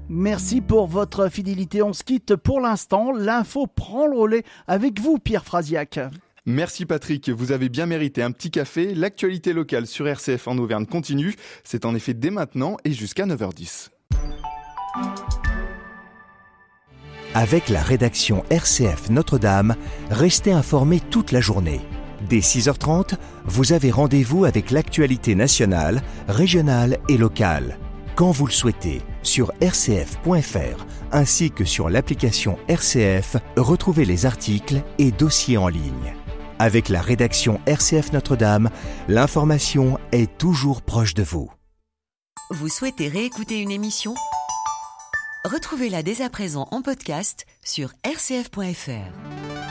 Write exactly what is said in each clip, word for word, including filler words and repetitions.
Merci pour votre fidélité. On se quitte pour l'instant. L'info prend le relais avec vous, Pierre Frasiac. Merci Patrick, vous avez bien mérité un petit café. L'actualité locale sur R C F en Auvergne continue. C'est en effet dès maintenant et jusqu'à neuf heures dix. Avec la rédaction R C F Notre-Dame, restez informés toute la journée. Dès six heures trente, vous avez rendez-vous avec l'actualité nationale, régionale et locale. Quand vous le souhaitez, sur r c f point f r ainsi que sur l'application R C F, retrouvez les articles et dossiers en ligne. Avec la rédaction R C F Notre-Dame, l'information est toujours proche de vous. Vous souhaitez réécouter une émission ? Retrouvez-la dès à présent en podcast sur r c f point f r.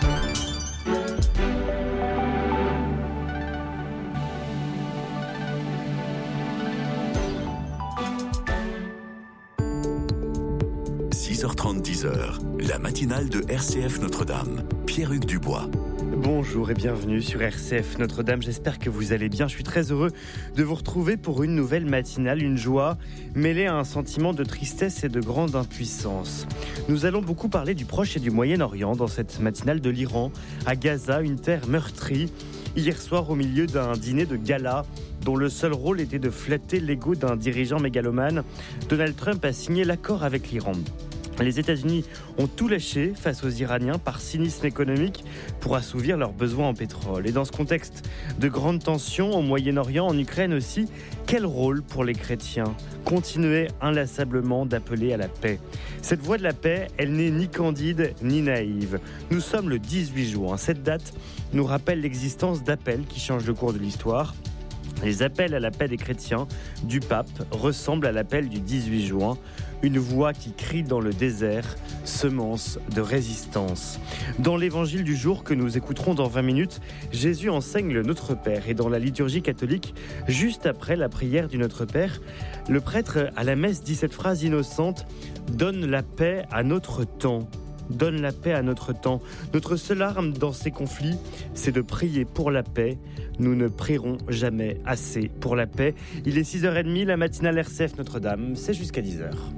six heures trente, dix heures, la matinale de R C F Notre-Dame. Pierre-Hugues Dubois. Bonjour et bienvenue sur R C F Notre-Dame, j'espère que vous allez bien. Je suis très heureux de vous retrouver pour une nouvelle matinale, une joie mêlée à un sentiment de tristesse et de grande impuissance. Nous allons beaucoup parler du Proche et du Moyen-Orient dans cette matinale, de l'Iran à Gaza, une terre meurtrie. Hier soir, au milieu d'un dîner de gala dont le seul rôle était de flatter l'ego d'un dirigeant mégalomane, Donald Trump a signé l'accord avec l'Iran. Les États-Unis ont tout lâché face aux Iraniens par cynisme économique pour assouvir leurs besoins en pétrole. Et dans ce contexte de grandes tensions au Moyen-Orient, en Ukraine aussi, quel rôle pour les chrétiens ? Continuer inlassablement d'appeler à la paix. Cette voie de la paix, elle n'est ni candide ni naïve. Nous sommes le dix-huit juin. Cette date nous rappelle l'existence d'appels qui changent le cours de l'histoire. Les appels à la paix des chrétiens du pape ressemblent à l'appel du dix-huit juin. Une voix qui crie dans le désert, semence de résistance. Dans l'évangile du jour que nous écouterons dans vingt minutes, Jésus enseigne le Notre Père. Et dans la liturgie catholique, juste après la prière du Notre Père, le prêtre à la messe dit cette phrase innocente « Donne la paix à notre temps ». Donne la paix à notre temps. Notre seule arme dans ces conflits, c'est de prier pour la paix. Nous ne prierons jamais assez pour la paix. Il est six heures trente, la matinale R C F Notre-Dame, c'est jusqu'à dix heures.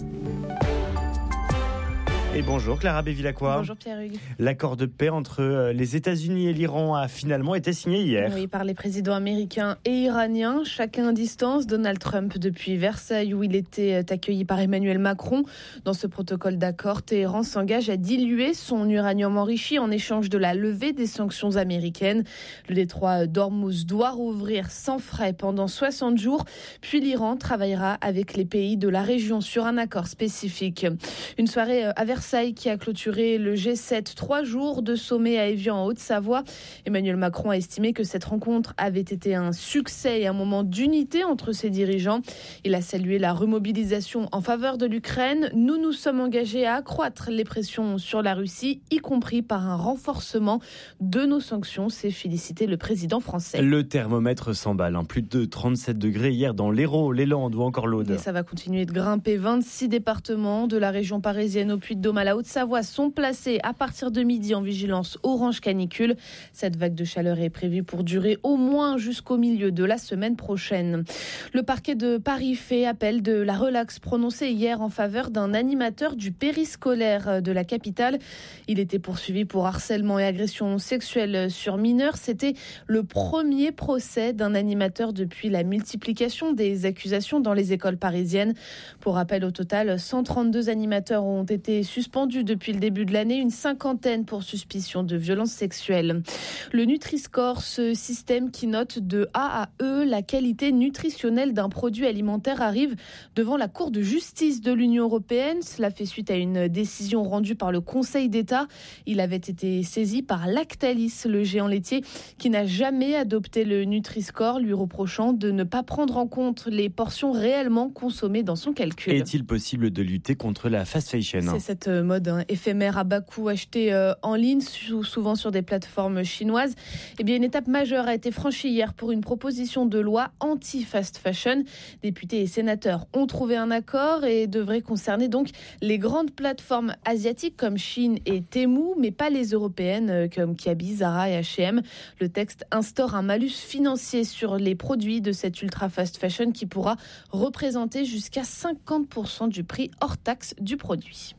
Et bonjour Clara Bévilacqua. Bonjour Pierre-Hugues. L'accord de paix entre les États-Unis et l'Iran a finalement été signé hier. Oui, par les présidents américains et iraniens, chacun à distance. Donald Trump depuis Versailles où il était accueilli par Emmanuel Macron. Dans ce protocole d'accord, Téhéran s'engage à diluer son uranium enrichi en échange de la levée des sanctions américaines. Le détroit d'Ormuz doit rouvrir sans frais pendant soixante jours. Puis l'Iran travaillera avec les pays de la région sur un accord spécifique. Une soirée à Versailles qui a clôturé le G sept, trois jours de sommet à Évian en Haute-Savoie. Emmanuel Macron a estimé que cette rencontre avait été un succès et un moment d'unité entre ses dirigeants. Il a salué la remobilisation en faveur de l'Ukraine. Nous nous sommes engagés à accroître les pressions sur la Russie, y compris par un renforcement de nos sanctions, s'est félicité le président français. Le thermomètre s'emballe, hein. Plus de trente-sept degrés hier dans l'Hérault, les Landes ou encore l'Aude. Et ça va continuer de grimper. vingt-six départements de la région parisienne au Puy-de-Dôme à la Haute-Savoie sont placés à partir de midi en vigilance orange canicule. Cette vague de chaleur est prévue pour durer au moins jusqu'au milieu de la semaine prochaine. Le parquet de Paris fait appel de la relaxe prononcée hier en faveur d'un animateur du périscolaire de la capitale. Il était poursuivi pour harcèlement et agression sexuelle sur mineurs. C'était le premier procès d'un animateur depuis la multiplication des accusations dans les écoles parisiennes. Pour rappel, au total, cent trente-deux animateurs ont été suspendus depuis le début de l'année, une cinquantaine pour suspicion de violences sexuelles. Le Nutri-Score, ce système qui note de A à E la qualité nutritionnelle d'un produit alimentaire, arrive devant la Cour de justice de l'Union européenne. Cela fait suite à une décision rendue par le Conseil d'État. Il avait été saisi par Lactalis, le géant laitier, qui n'a jamais adopté le Nutri-Score, lui reprochant de ne pas prendre en compte les portions réellement consommées dans son calcul. Est-il possible de lutter contre la fast fashion ? C'est cette mode hein, éphémère à bas coût acheté euh, en ligne, souvent sur des plateformes chinoises. Eh bien, une étape majeure a été franchie hier pour une proposition de loi anti-fast fashion. Députés et sénateurs ont trouvé un accord et devrait concerner donc les grandes plateformes asiatiques comme Chine et Temu, mais pas les européennes comme Kiabi, Zara et H et M. Le texte instaure un malus financier sur les produits de cette ultra fast fashion qui pourra représenter jusqu'à cinquante pour cent du prix hors taxe du produit.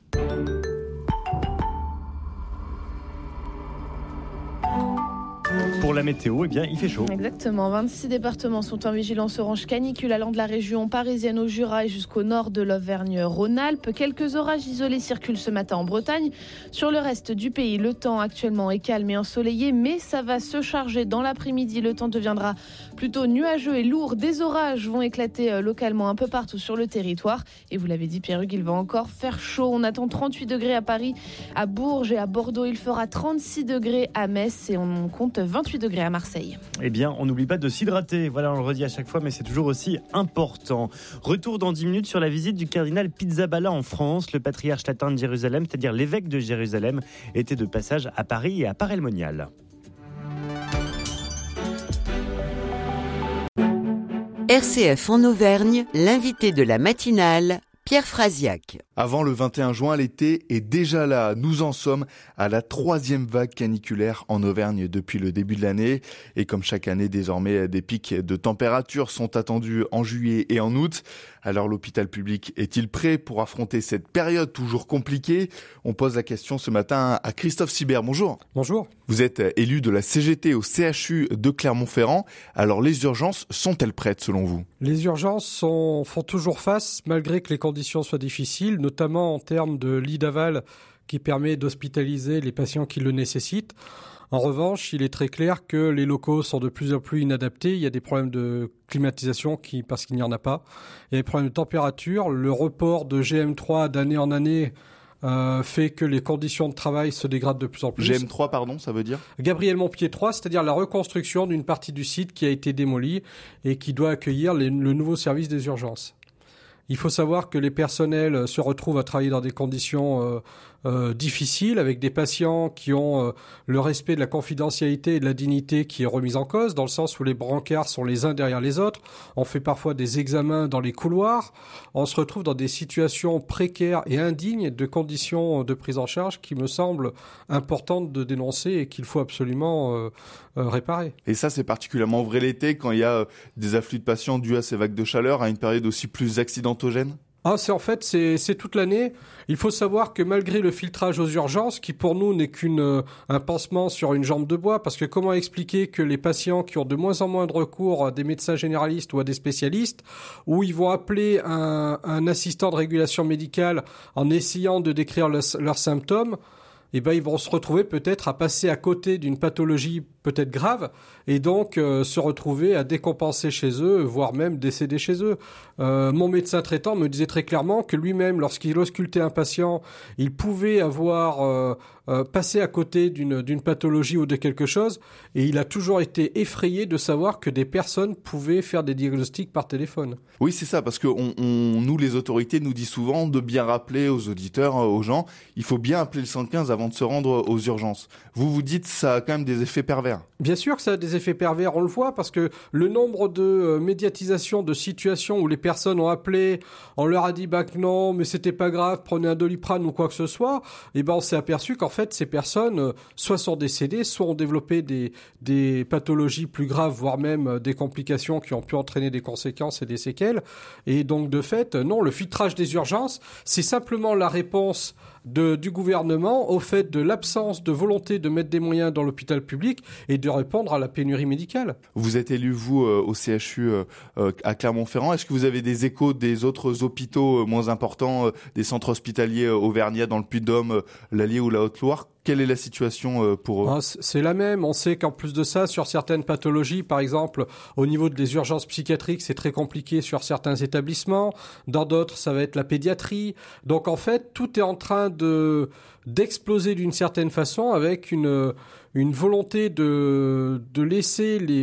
Pour la météo, eh bien, il fait chaud. Exactement. vingt-six départements sont en vigilance orange canicule allant de la région parisienne au Jura et jusqu'au nord de l'Auvergne-Rhône-Alpes. Quelques orages isolés circulent ce matin en Bretagne. Sur le reste du pays, le temps actuellement est calme et ensoleillé, mais ça va se charger dans l'après-midi. Le temps deviendra plutôt nuageux et lourd. Des orages vont éclater localement un peu partout sur le territoire. Et vous l'avez dit, Pierre-Hugues, il va encore faire chaud. On attend trente-huit degrés à Paris, à Bourges et à Bordeaux. Il fera trente-six degrés à Metz et on compte vingt-huit degrés à Marseille. Eh bien, on n'oublie pas de s'hydrater. Voilà, on le redit à chaque fois, mais c'est toujours aussi important. Retour dans dix minutes sur la visite du cardinal Pizzaballa en France. Le patriarche latin de Jérusalem, c'est-à-dire l'évêque de Jérusalem, était de passage à Paris et à Paray-le-Monial. R C F en Auvergne, l'invité de la matinale, Pierre Frasiac. Avant le vingt et un juin, l'été est déjà là. Nous en sommes à la troisième vague caniculaire en Auvergne depuis le début de l'année. Et comme chaque année, désormais, des pics de température sont attendus en juillet et en août. Alors l'hôpital public est-il prêt pour affronter cette période toujours compliquée ? On pose la question ce matin à Christophe Sibert. Bonjour. Bonjour. Vous êtes élu de la C G T au C H U de Clermont-Ferrand. Alors les urgences sont-elles prêtes selon vous ? Les urgences sont, font toujours face malgré que les conditions soient difficiles, notamment en termes de lit d'aval qui permet d'hospitaliser les patients qui le nécessitent. En revanche, il est très clair que les locaux sont de plus en plus inadaptés. Il y a des problèmes de climatisation qui, parce qu'il n'y en a pas. Il y a des problèmes de température. Le report de G M trois d'année en année euh, fait que les conditions de travail se dégradent de plus en plus. G M trois, pardon, ça veut dire ? Gabriel Montpied trois, c'est-à-dire la reconstruction d'une partie du site qui a été démolie et qui doit accueillir les, le nouveau service des urgences. Il faut savoir que les personnels se retrouvent à travailler dans des conditions euh, euh, difficiles, avec des patients qui ont euh, le respect de la confidentialité et de la dignité qui est remise en cause, dans le sens où les brancards sont les uns derrière les autres. On fait parfois des examens dans les couloirs. On se retrouve dans des situations précaires et indignes de conditions de prise en charge qui me semblent importantes de dénoncer et qu'il faut absolument euh, euh, réparer. Et ça, c'est particulièrement vrai l'été, quand il y a euh, des afflux de patients dus à ces vagues de chaleur, à une période aussi plus accidentogène ? Ah, c'est en fait, c'est, c'est toute l'année. Il faut savoir que malgré le filtrage aux urgences, qui pour nous n'est qu'une euh, un pansement sur une jambe de bois, parce que comment expliquer que les patients qui ont de moins en moins de recours à des médecins généralistes ou à des spécialistes, où ils vont appeler un, un assistant de régulation médicale en essayant de décrire le, leurs symptômes, eh ben, ils vont se retrouver peut-être à passer à côté d'une pathologie peut-être grave et donc euh, se retrouver à décompenser chez eux, voire même décéder chez eux. Euh, mon médecin traitant me disait très clairement que lui-même, lorsqu'il auscultait un patient, il pouvait avoir euh, euh, passé à côté d'une, d'une pathologie ou de quelque chose et il a toujours été effrayé de savoir que des personnes pouvaient faire des diagnostics par téléphone. Oui, c'est ça, parce que on, on, nous, les autorités, nous disent souvent de bien rappeler aux auditeurs, aux gens, il faut bien appeler le cent quinze avant de se rendre aux urgences. Vous vous dites ça a quand même des effets pervers. Bien sûr que ça a des effets pervers, on le voit, parce que le nombre de euh, médiatisation de situations où les personnes ont appelé, on leur a dit bah que non, mais c'était pas grave, prenez un Doliprane ou quoi que ce soit, et ben on s'est aperçu qu'en fait ces personnes euh, soit sont décédées, soit ont développé des des pathologies plus graves, voire même euh, des complications qui ont pu entraîner des conséquences et des séquelles. Et donc de fait, euh, non, le filtrage des urgences, c'est simplement la réponse de, du gouvernement au fait de l'absence de volonté de mettre des moyens dans l'hôpital public et de répondre à la pénurie médicale. Vous êtes élu, vous, euh, au C H U euh, euh, à Clermont-Ferrand. Est-ce que vous avez des échos des autres hôpitaux euh, moins importants, euh, des centres hospitaliers euh, auvergnats dans le Puy-de-Dôme, euh, l'Allier ou la Haute-Loire ? Quelle est la situation euh, pour eux ? Ah, c'est la même. On sait qu'en plus de ça, sur certaines pathologies, par exemple, au niveau des urgences psychiatriques, c'est très compliqué sur certains établissements. Dans d'autres, ça va être la pédiatrie. Donc en fait, tout est en train de d'exploser d'une certaine façon avec une une volonté de de laisser les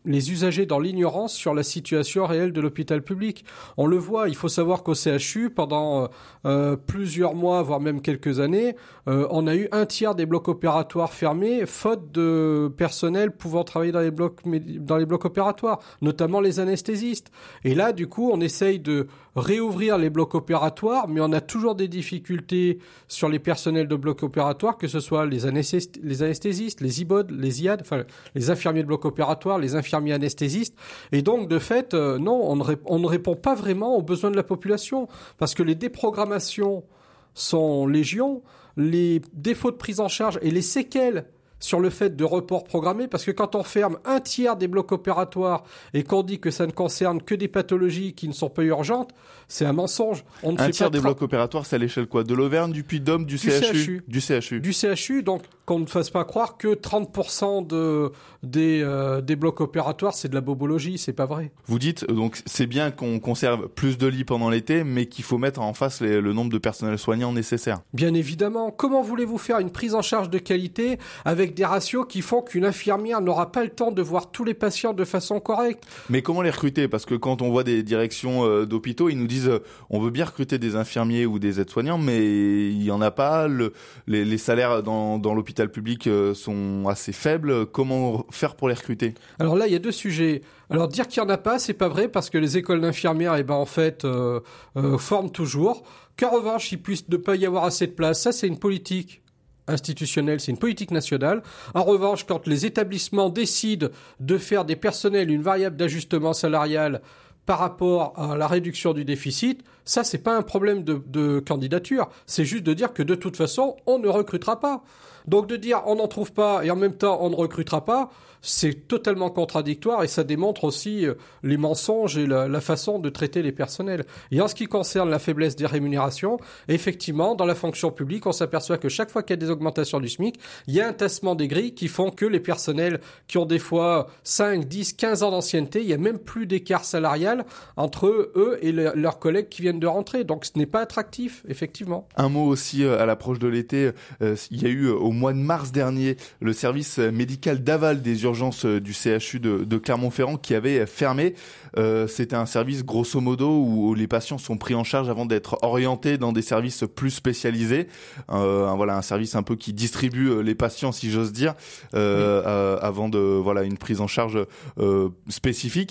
les usagers dans l'ignorance sur la situation réelle de l'hôpital public. On le voit, il faut savoir qu'au C H U, pendant euh, plusieurs mois, voire même quelques années, euh, on a eu un tiers des blocs opératoires fermés, faute de personnel pouvant travailler dans les blocs, dans les blocs opératoires, notamment les anesthésistes. Et là, du coup, on essaye de réouvrir les blocs opératoires, mais on a toujours des difficultés sur les personnels de blocs opératoires, que ce soit les, anesthésistes, les anesthésistes, les I B O D, les I A D, enfin les infirmiers de bloc opératoire, les infirmiers anesthésistes. Et donc, de fait, euh, non, on ne, rép- on ne répond pas vraiment aux besoins de la population, parce que les déprogrammations sont légion, les défauts de prise en charge et les séquelles sur le fait de report programmé, parce que quand on ferme un tiers des blocs opératoires et qu'on dit que ça ne concerne que des pathologies qui ne sont pas urgentes, c'est un mensonge. On ne un fait tiers pas des tra- blocs opératoires, c'est à l'échelle quoi? De l'Auvergne, du Puy-de-Dôme, du, Du C H U, C H U. Du C H U. Du C H U, donc qu'on ne fasse pas croire que trente pour cent de, des, euh, des blocs opératoires, c'est de la bobologie, c'est pas vrai. Vous dites, donc c'est bien qu'on conserve plus de lits pendant l'été, mais qu'il faut mettre en face les, le nombre de personnels soignants nécessaires. Bien évidemment, comment voulez-vous faire une prise en charge de qualité avec des ratios qui font qu'une infirmière n'aura pas le temps de voir tous les patients de façon correcte? Mais comment les recruter? Parce que quand on voit des directions euh, d'hôpitaux, ils nous disent euh, on veut bien recruter des infirmiers ou des aides-soignants, mais il y en a pas. Le, les, les salaires dans, dans l'hôpital public euh, sont assez faibles. Comment faire pour les recruter? Alors là, il y a deux sujets. Alors dire qu'il y en a pas, c'est pas vrai, parce que les écoles d'infirmières, eh ben en fait, euh, euh, forment toujours. Qu'en revanche, il puisse ne pas y avoir assez de place, ça c'est une politique institutionnelle, c'est une politique nationale. En revanche, quand les établissements décident de faire des personnels une variable d'ajustement salarial par rapport à la réduction du déficit, ça, c'est pas un problème de, de candidature. C'est juste de dire que de toute façon, on ne recrutera pas. Donc de dire on n'en trouve pas et en même temps on ne recrutera pas, c'est totalement contradictoire et ça démontre aussi les mensonges et la, la façon de traiter les personnels. Et en ce qui concerne la faiblesse des rémunérations, effectivement, dans la fonction publique, on s'aperçoit que chaque fois qu'il y a des augmentations du SMIC, il y a un tassement des grilles qui font que les personnels qui ont des fois cinq, dix, quinze ans d'ancienneté, il n'y a même plus d'écart salarial entre eux et le, leurs collègues qui viennent de rentrer. Donc ce n'est pas attractif, effectivement. Un mot aussi à l'approche de l'été, euh, il y a eu au mois de mars dernier le service médical d'aval des urgences du C H U de, de Clermont-Ferrand qui avait fermé. Euh, c'était un service grosso modo où, où les patients sont pris en charge avant d'être orientés dans des services plus spécialisés. Euh, voilà, un service un peu qui distribue les patients, si j'ose dire, euh, oui. euh, avant de voilà une prise en charge euh, spécifique.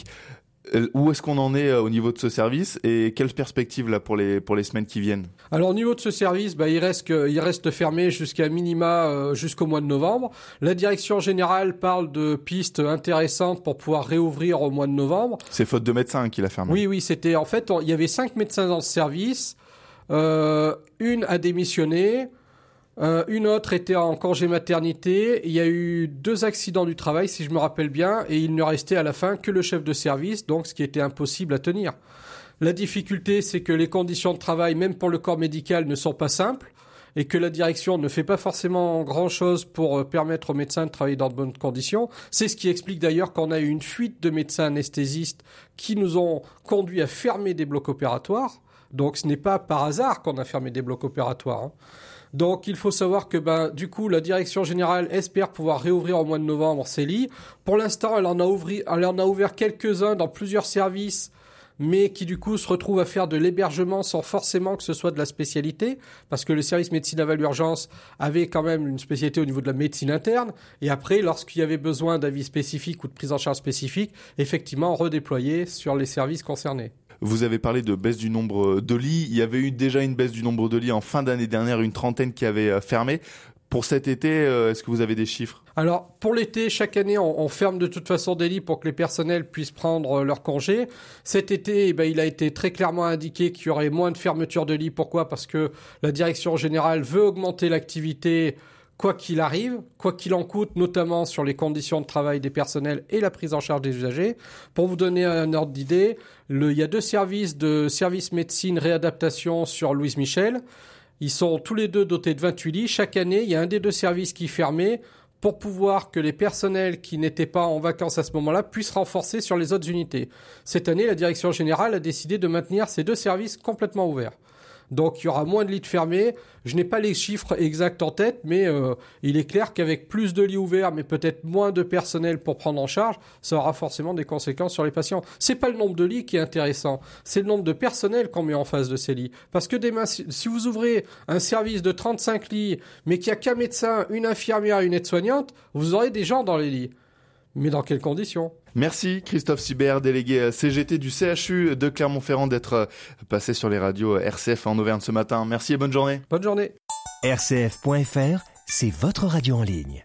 Où est-ce qu'on en est au niveau de ce service et quelles perspectives là pour les pour les semaines qui viennent? Alors au niveau de ce service, bah, il reste que, il reste fermé jusqu'à minima euh, jusqu'au mois de novembre. La direction générale parle de pistes intéressantes pour pouvoir réouvrir au mois de novembre. C'est faute de médecins qui l'a fermé. Oui, oui, c'était en fait on, il y avait cinq médecins dans ce service, euh, une a démissionné. Euh, une autre était en congé maternité. Il y a eu deux accidents du travail, si je me rappelle bien, et il ne restait à la fin que le chef de service, donc ce qui était impossible à tenir. La difficulté, c'est que les conditions de travail, même pour le corps médical, ne sont pas simples, et que la direction ne fait pas forcément grand-chose pour permettre aux médecins de travailler dans de bonnes conditions. C'est ce qui explique d'ailleurs qu'on a eu une fuite de médecins anesthésistes qui nous ont conduit à fermer des blocs opératoires. Donc ce n'est pas par hasard qu'on a fermé des blocs opératoires, hein. Donc il faut savoir que ben, du coup la direction générale espère pouvoir réouvrir au mois de novembre ces lits. Pour l'instant elle en a, ouvri, elle en a ouvert quelques-uns dans plusieurs services, mais qui du coup se retrouvent à faire de l'hébergement sans forcément que ce soit de la spécialité, parce que le service médecine aval urgence avait quand même une spécialité au niveau de la médecine interne, et après lorsqu'il y avait besoin d'avis spécifiques ou de prise en charge spécifique, effectivement redéployer sur les services concernés. Vous avez parlé de baisse du nombre de lits. Il y avait eu déjà une baisse du nombre de lits en fin d'année dernière, une trentaine qui avait fermé. Pour cet été, est-ce que vous avez des chiffres? Alors, pour l'été, chaque année, on, on ferme de toute façon des lits pour que les personnels puissent prendre leur congé. Cet été, eh ben, il a été très clairement indiqué qu'il y aurait moins de fermetures de lits. Pourquoi? Parce que la direction générale veut augmenter l'activité quoi qu'il arrive, quoi qu'il en coûte, notamment sur les conditions de travail des personnels et la prise en charge des usagers. Pour vous donner un ordre d'idée, le, il y a deux services de service médecine réadaptation sur Louise Michel. Ils sont tous les deux dotés de vingt-huit lits. Chaque année, il y a un des deux services qui est fermé pour pouvoir que les personnels qui n'étaient pas en vacances à ce moment-là puissent renforcer sur les autres unités. Cette année, la direction générale a décidé de maintenir ces deux services complètement ouverts. Donc il y aura moins de lits fermés. Je n'ai pas les chiffres exacts en tête, mais euh, il est clair qu'avec plus de lits ouverts, mais peut-être moins de personnel pour prendre en charge, ça aura forcément des conséquences sur les patients. C'est pas le nombre de lits qui est intéressant, c'est le nombre de personnel qu'on met en face de ces lits. Parce que demain, si vous ouvrez un service de trente-cinq lits, mais qu'il n'y a qu'un médecin, une infirmière et une aide-soignante, vous aurez des gens dans les lits. Mais dans quelles conditions ? Merci Christophe Sibert, délégué C G T du C H U de Clermont-Ferrand, d'être passé sur les radios R C F en Auvergne ce matin. Merci et bonne journée. Bonne journée. R C F point F R, c'est votre radio en ligne.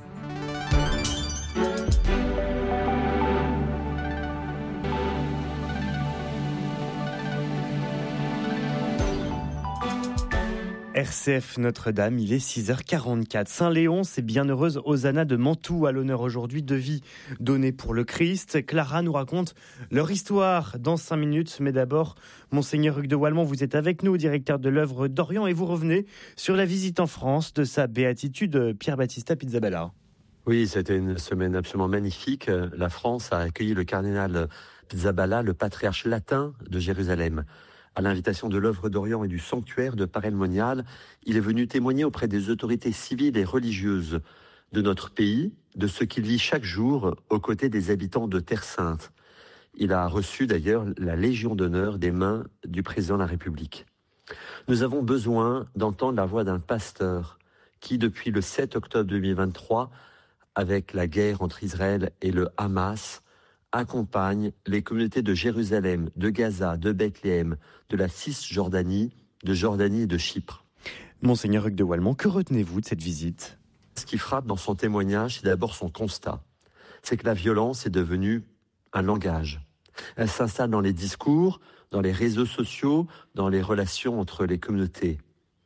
R C F Notre-Dame, il est six heures quarante-quatre. Saint-Léonce et Bienheureuse Hosanna de Mantoue à l'honneur aujourd'hui, de vie donnée pour le Christ. Clara nous raconte leur histoire dans cinq minutes. Mais d'abord, Monseigneur Hugues de Wallemont, vous êtes avec nous, directeur de l'œuvre d'Orient, et vous revenez sur la visite en France de sa béatitude Pier Battista Pizzaballa. Oui, c'était une semaine absolument magnifique. La France a accueilli le cardinal Pizzaballa, le patriarche latin de Jérusalem. À l'invitation de l'œuvre d'Orient et du sanctuaire de Paray-le-Monial, il est venu témoigner auprès des autorités civiles et religieuses de notre pays, de ce qu'il vit chaque jour aux côtés des habitants de Terre Sainte. Il a reçu d'ailleurs la Légion d'honneur des mains du président de la République. Nous avons besoin d'entendre la voix d'un pasteur qui, depuis le sept octobre deux mille vingt-trois, avec la guerre entre Israël et le Hamas, accompagne les communautés de Jérusalem, de Gaza, de Bethléem, de la Cisjordanie, de Jordanie et de Chypre. Monseigneur Hugues de Wallemont, que retenez-vous de cette visite ? Ce qui frappe dans son témoignage, c'est d'abord son constat. C'est que la violence est devenue un langage. Elle s'installe dans les discours, dans les réseaux sociaux, dans les relations entre les communautés.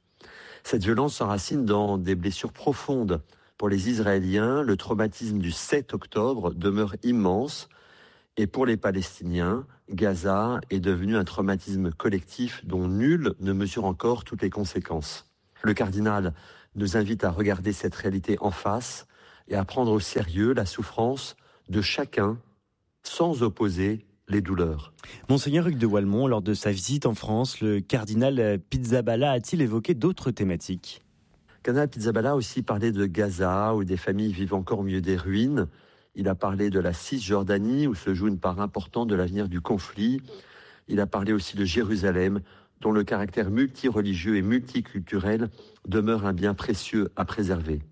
Cette violence s'enracine dans des blessures profondes. Pour les Israéliens, le traumatisme du sept octobre demeure immense. Et pour les Palestiniens, Gaza est devenu un traumatisme collectif dont nul ne mesure encore toutes les conséquences. Le cardinal nous invite à regarder cette réalité en face et à prendre au sérieux la souffrance de chacun sans opposer les douleurs. Monseigneur Hugues de Wallemont, lors de sa visite en France, le cardinal Pizzaballa a-t-il évoqué d'autres thématiques ? Le cardinal Pizzaballa a aussi parlé de Gaza, où des familles vivent encore au milieu des ruines. Il a parlé de la Cisjordanie, où se joue une part importante de l'avenir du conflit. Il a parlé aussi de Jérusalem, dont le caractère multireligieux et multiculturel demeure un bien précieux à préserver.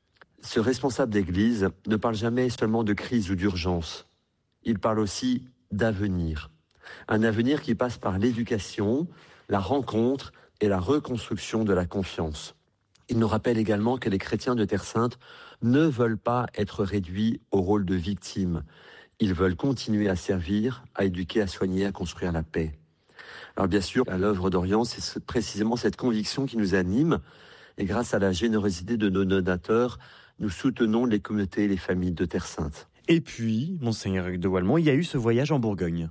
Ce responsable d'Église ne parle jamais seulement de crise ou d'urgence. Il parle aussi d'avenir. Un avenir qui passe par l'éducation, la rencontre et la reconstruction de la confiance. Il nous rappelle également que les chrétiens de Terre Sainte ne veulent pas être réduits au rôle de victimes. Ils veulent continuer à servir, à éduquer, à soigner, à construire la paix. Alors bien sûr, à l'œuvre d'Orient, c'est précisément cette conviction qui nous anime. Et grâce à la générosité de nos donateurs, nous soutenons les communautés et les familles de Terre Sainte. Et puis, Monseigneur Hugues de Wallemont, il y a eu ce voyage en Bourgogne.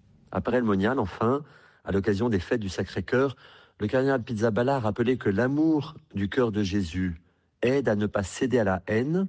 À Paray-le-Monial, enfin, à l'occasion des fêtes du Sacré-Cœur, le cardinal Pizzaballa a rappelé que l'amour du cœur de Jésus aide à ne pas céder à la haine,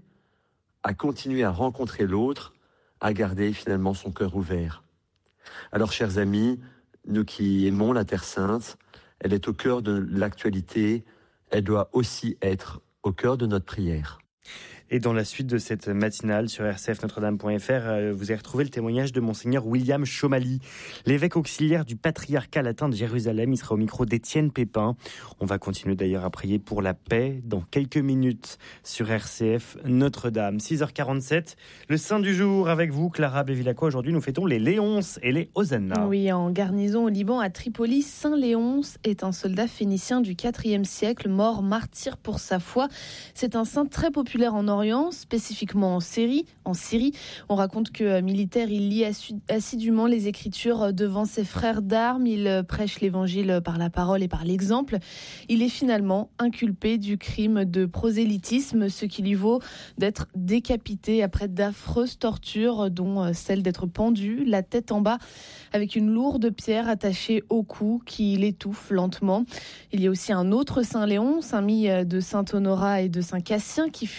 à continuer à rencontrer l'autre, à garder finalement son cœur ouvert. Alors, chers amis, nous qui aimons la Terre Sainte, elle est au cœur de l'actualité, elle doit aussi être au cœur de notre prière. Et dans la suite de cette matinale sur r c f notre dame point f r, vous avez retrouvé le témoignage de Monseigneur William Chomali, l'évêque auxiliaire du patriarcat latin de Jérusalem. Il sera au micro d'Étienne Pépin. On va continuer d'ailleurs à prier pour la paix dans quelques minutes sur R C F Notre-Dame. six heures quarante-sept, le saint du jour avec vous, Clara Bevilacqua. Aujourd'hui, nous fêtons les Léonce et les Hosanna. Oui, en garnison au Liban, à Tripoli, Saint Léonce est un soldat phénicien du quatrième siècle, mort martyr pour sa foi. C'est un saint très populaire en Orient, spécifiquement en Syrie. En Syrie, on raconte que militaire, il lit assidûment les Écritures devant ses frères d'armes. Il prêche l'Évangile par la parole et par l'exemple. Il est finalement inculpé du crime de prosélytisme, ce qui lui vaut d'être décapité après d'affreuses tortures, dont celle d'être pendu, la tête en bas, avec une lourde pierre attachée au cou qui l'étouffe lentement. Il y a aussi un autre Saint Léonce, ami de Saint Honorat et de Saint Cassien, qui fut évêque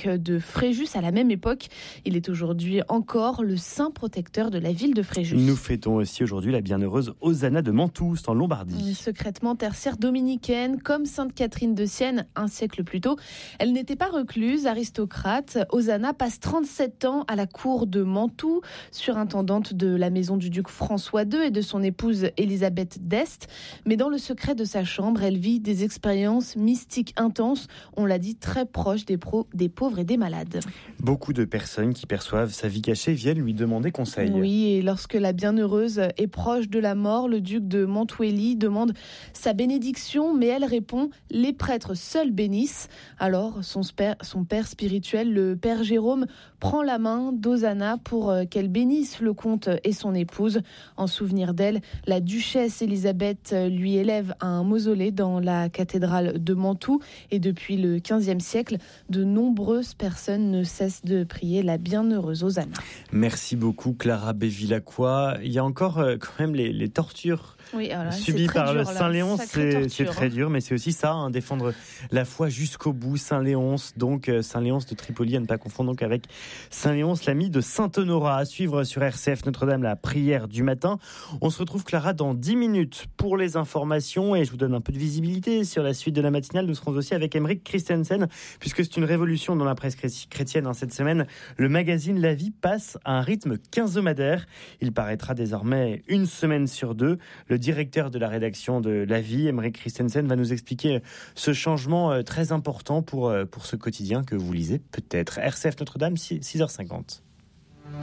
duc de Fréjus à la même époque. Il est aujourd'hui encore le saint protecteur de la ville de Fréjus. Nous fêtons aussi aujourd'hui la bienheureuse Osanna de Mantoue, en Lombardie. Secrètement tertiaire dominicaine, comme Sainte Catherine de Sienne un siècle plus tôt, elle n'était pas recluse, aristocrate. Osanna passe trente-sept ans à la cour de Mantoue, surintendante de la maison du duc François deux et de son épouse Élisabeth d'Este. Mais dans le secret de sa chambre, elle vit des expériences mystiques intenses, on l'a dit, très proches des, pros, des pauvres et des malades. Beaucoup de personnes qui perçoivent sa vie cachée viennent lui demander conseil. Oui, et lorsque la bienheureuse est proche de la mort, le duc de Mantuelli demande sa bénédiction, mais elle répond « Les prêtres seuls bénissent ». Alors, son père, son père spirituel, le père Jérôme, prend la main d'Osanna pour qu'elle bénisse le comte et son épouse. En souvenir d'elle, la duchesse Élisabeth lui élève un mausolée dans la cathédrale de Mantoue. Et depuis le quinzième siècle, de nombreuses personnes ne cessent de prier la bienheureuse Osanna. Merci beaucoup Clara Bévilacqua. Il y a encore euh, quand même les, les tortures oui, alors là, subies par dur, le Saint-Léonce. C'est, torture, c'est très hein. dur, mais c'est aussi ça, hein, défendre la foi jusqu'au bout. Saint-Léonce, donc euh, Saint-Léonce de Tripoli, à ne pas confondre donc avec Saint-Léonce, l'ami de Saint-Honorat. À suivre sur R C F Notre-Dame, la prière du matin. On se retrouve Clara dans dix minutes pour les informations et je vous donne un peu de visibilité sur la suite de la matinale. Nous serons aussi avec Emeric Christensen, puisque c'est une révolution dans la presse chrétienne hein, cette semaine. Le magazine La Vie passe à un rythme quinzomadaire. Il paraîtra désormais une semaine sur deux. Le directeur de la rédaction de La Vie, Emeric Christensen, va nous expliquer ce changement très important pour, pour ce quotidien que vous lisez peut-être. R C F Notre-Dame, six heures cinquante.